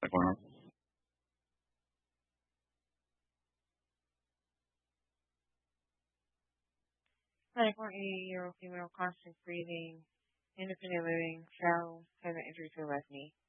that going on? Like more 80-year-old female, constant breathing, independent living, shallow, having injury to the left knee.